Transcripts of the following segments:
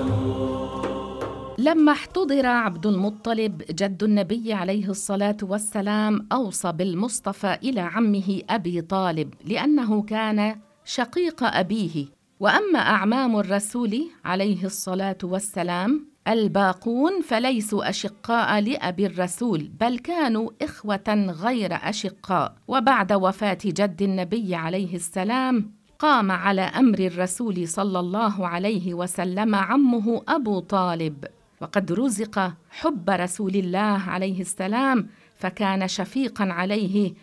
لما احتضر عبد المطلب جد النبي عليه الصلاة والسلام أوصى بالمصطفى إلى عمه أبي طالب لأنه كان شقيق أبيه. وأما أعمام الرسول عليه الصلاة والسلام الباقون فليسوا أشقاء لأبي الرسول، بل كانوا إخوة غير أشقاء. وبعد وفاة جد النبي عليه السلام قام على أمر الرسول صلى الله عليه وسلم عمه أبو طالب، وقد رزق حب رسول الله عليه السلام، فكان شفيقا عليه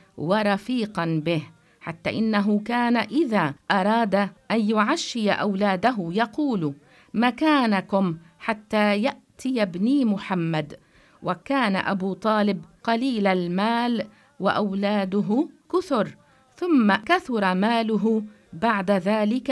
ورفيقا به، حتى إنه كان إذا أراد أن يعشي أولاده يقول: مكانكم حتى يأتي ابني محمد. وكان أبو طالب قليل المال وأولاده كثر، ثم كثر ماله بعد ذلك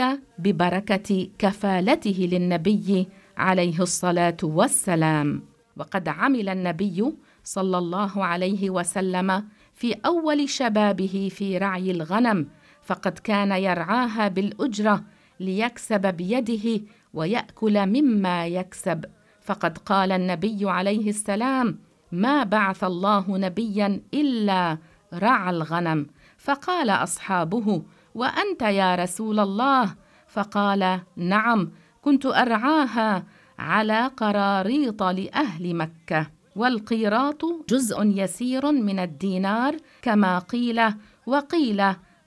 ببركة كفالته للنبي عليه الصلاة والسلام. وقد عمل النبي صلى الله عليه وسلم في أول شبابه في رعي الغنم، فقد كان يرعاها بالأجرة ليكسب بيده ويأكل مما يكسب. فقد قال النبي عليه السلام: ما بعث الله نبيا إلا رعى الغنم. فقال أصحابه: وأنت يا رسول الله؟ فقال: نعم، كنت أرعاها على قراريط لأهل مكة، والقيراط جزء يسير من الدينار كما قيل، وقيل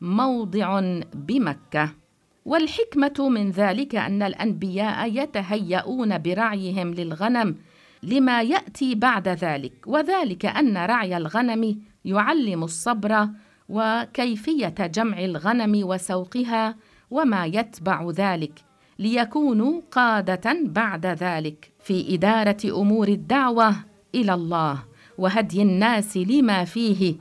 موضع بمكة. والحكمة من ذلك أن الأنبياء يتهيئون برعيهم للغنم لما يأتي بعد ذلك، وذلك أن رعي الغنم يعلم الصبر وكيفية جمع الغنم وسوقها وما يتبع ذلك، ليكونوا قادة بعد ذلك في إدارة أمور الدعوة إلى الله وهدي الناس لما فيه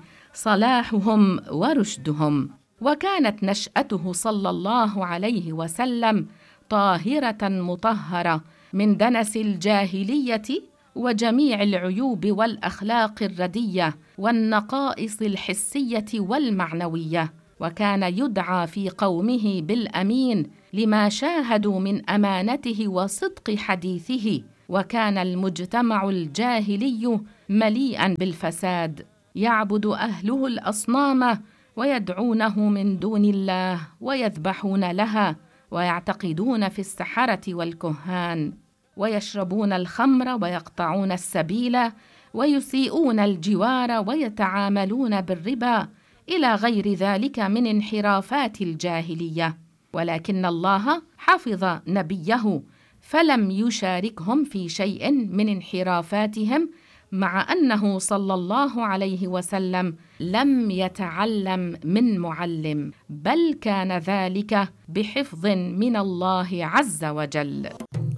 صلاحهم ورشدهم. وكانت نشأته صلى الله عليه وسلم طاهرة مطهرة من دنس الجاهلية وجميع العيوب والأخلاق الردية والنقائص الحسية والمعنوية. وكان يدعى في قومه بالأمين لما شاهدوا من أمانته وصدق حديثه. وكان المجتمع الجاهلي مليئا بالفساد، يعبد أهله الأصنام ويدعونه من دون الله ويذبحون لها، ويعتقدون في السحرة والكهان، ويشربون الخمر ويقطعون السبيل ويسيئون الجوار ويتعاملون بالربا إلى غير ذلك من انحرافات الجاهلية. ولكن الله حفظ نبيه فلم يشاركهم في شيء من انحرافاتهم، مع أنه صلى الله عليه وسلم لم يتعلم من معلم، بل كان ذلك بحفظ من الله عز وجل.